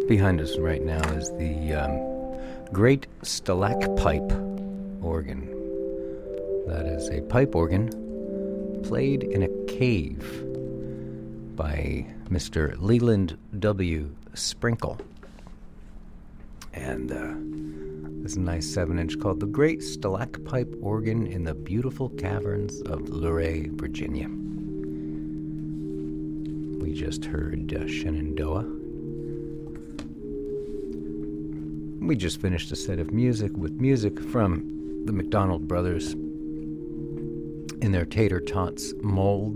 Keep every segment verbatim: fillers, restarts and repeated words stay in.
Behind us right now is the um, Great Stalacpipe organ. That is a pipe organ played in a cave by Mister Leland W. Sprinkle. And uh, this nice seven inch called the Great Stalacpipe Organ in the Beautiful Caverns of Luray, Virginia. We just heard uh, Shenandoah. We just finished a set of music with music from the McDonald Brothers in their Tater Tots mold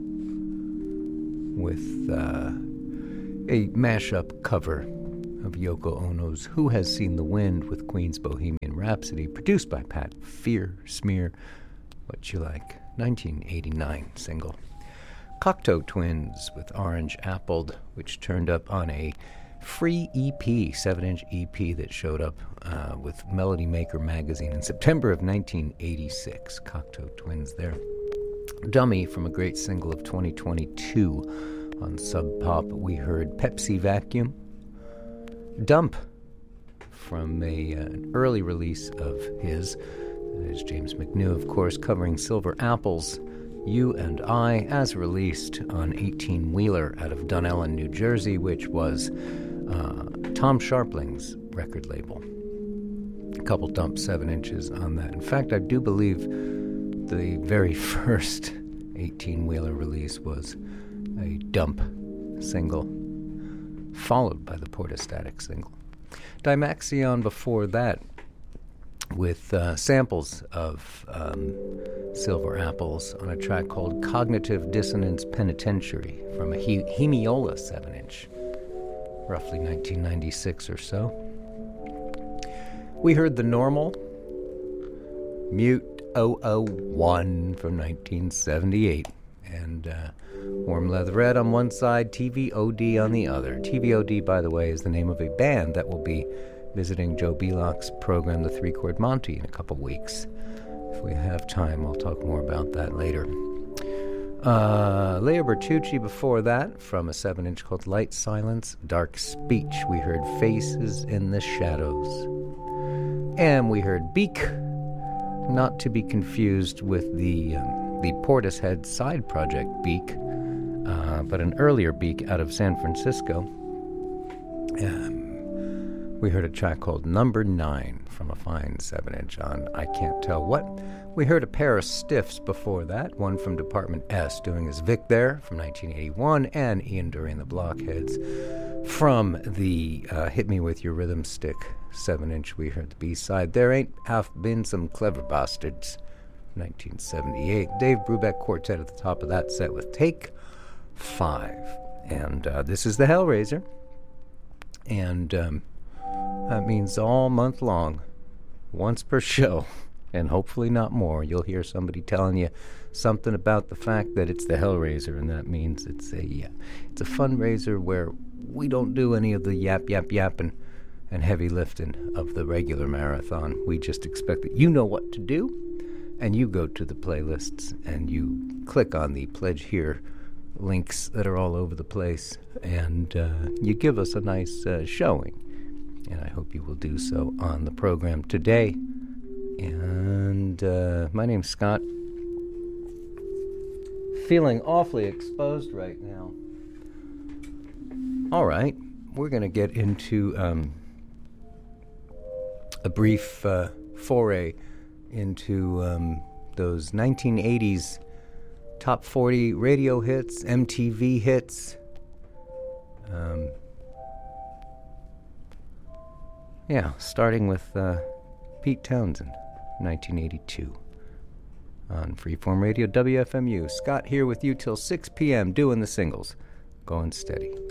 with uh, a mashup cover of Yoko Ono's Who Has Seen the Wind with Queen's Bohemian Rhapsody, produced by Pat Fear Smear, What You Like, nineteen eighty-nine single. Cocteau Twins with Orange Appled, which turned up on a free E P, seven inch E P that showed up uh, with Melody Maker magazine in September of nineteen eighty-six. Cocteau Twins there. Dummy from a great single of twenty twenty-two on Sub Pop. We heard Pepsi Vacuum. Dump from a, uh, an early release of his. That is James McNew, of course, covering Silver Apples, You and I, as released on eighteen Wheeler out of Dunellen, New Jersey, which was uh, Tom Sharpling's record label. A couple dump seven inches on that. In fact, I do believe the very first eighteen Wheeler release was a dump single, followed by the Portastatic single. Dymaxion before that, with uh, samples of um, Silver Apples on a track called Cognitive Dissonance Penitentiary from a he- Hemiola seven inch, roughly nineteen ninety-six or so. We heard The Normal, Mute oh oh one from nineteen seventy-eight, and uh, Warm Leatherette on one side, T V O D on the other. T V O D, by the way, is the name of a band that will be visiting Joe Belock's program, The Three Chord Monty, in a couple weeks. If we have time, I'll talk more about that later. Uh, Leo Bertucci before that, from a seven inch called Light Silence, Dark Speech. We heard Faces in the Shadows. And we heard Beak, not to be confused with the, um, the Portishead side project Beak, uh, but an earlier Beak out of San Francisco. Um, We heard a track called Number Nine from a fine seven inch on I Can't Tell What. We heard a pair of stiffs before that, one from Department S doing his Vic there from nineteen eighty-one, and Ian Dury and the Blockheads from the uh, Hit Me With Your Rhythm Stick seven inch. We heard the B-side, There Ain't Half Been Some Clever Bastards, nineteen seventy-eight. Dave Brubeck Quartet at the top of that set with Take Five. And uh, this is the Hellraiser. And um, that means all month long, once per show, and hopefully not more, you'll hear somebody telling you something about the fact that it's the Hellraiser, and that means it's a uh, it's a fundraiser where we don't do any of the yap, yap, yap, and, and heavy lifting of the regular marathon. We just expect that you know what to do, and you go to the playlists, and you click on the Pledge Here links that are all over the place, and uh, you give us a nice uh, showing. And I hope you will do so on the program today. And uh, my name's Scott. Feeling awfully exposed right now. All right, we're going to get into um, a brief uh, foray into um, those nineteen eighties top forty radio hits, M T V hits. Um... Yeah, starting with uh, Pete Townsend, nineteen eighty-two. On Freeform Radio, W F M U. Scott here with you till six p.m. doing the singles. Going steady.